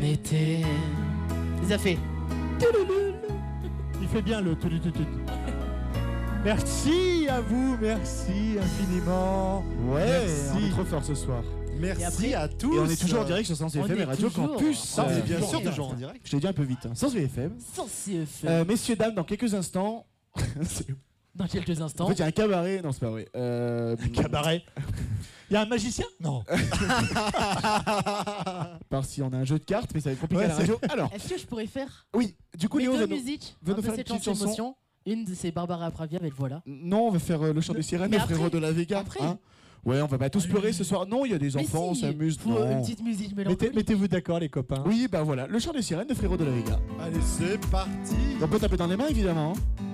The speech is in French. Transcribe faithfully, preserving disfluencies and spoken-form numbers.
était. Il a fait. Il fait bien le tout tout tout. Merci à vous, merci infiniment. Ouais, merci. on est trop fort ce soir. Merci après, à tous. Et on est toujours en direct sur Sens On V F M et est Radio toujours- Campus. Ah, mais Euh, bien sûr, direct. toujours en direct. Je l'ai dit un peu vite. Hein. Sens V F M. Sans C F M. Euh, messieurs, dames, dans quelques instants. c'est- Dans quelques en instants. fait, il y a un cabaret. Non, c'est pas vrai. Euh... Cabaret. Il y a un magicien? Non. Par si on a un jeu de cartes, mais ça va être compliqué Ouais, à la radio. Alors, Est-ce que je pourrais faire oui, du coup, mes Léo deux va nous... musiques va un nous peu faire une cette petite chanson chanson. émotion. Une, c'est Barbara Pravi avec Voilà. Non, on va faire euh, le chant Le- des sirènes, mais le après- frérot de la Vega. après. Hein ouais, on va pas tous Ah, pleurer oui. ce soir. Non, il y a des Mais enfants, on si, s'amuse. faut Non. une petite musique Mettez- mélancolique. Mettez-vous d'accord, les copains. Oui, bah voilà, le chant des sirènes de frérot de la Vega. Allez, c'est parti. On peut taper dans les mains, évidemment. Hein.